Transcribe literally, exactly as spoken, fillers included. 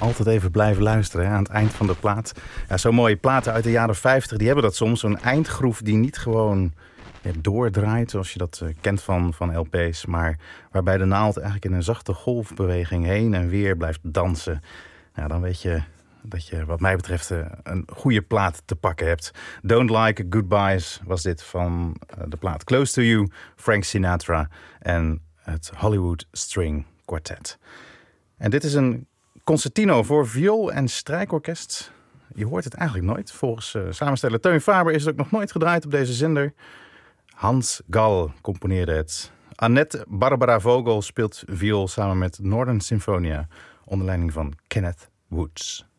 altijd even blijven luisteren hè, aan het eind van de plaat. Ja, zo'n mooie platen uit de jaren vijftig, die hebben dat soms. Zo'n eindgroef die niet gewoon ja, doordraait, zoals je dat uh, kent van, van L P's. Maar waarbij de naald eigenlijk in een zachte golfbeweging heen en weer blijft dansen. Ja, dan weet je dat je wat mij betreft uh, een goede plaat te pakken hebt. Don't Like Goodbyes was dit van uh, de plaat Close to You, Frank Sinatra en het Hollywood String Quartet. En dit is een concertino voor viool en strijkorkest. Je hoort het eigenlijk nooit. Volgens uh, samensteller Teun Faber is het ook nog nooit gedraaid op deze zender. Hans Gall componeerde het. Annette Barbara Vogel speelt viool samen met Northern Symphonia onder leiding van Kenneth Woods.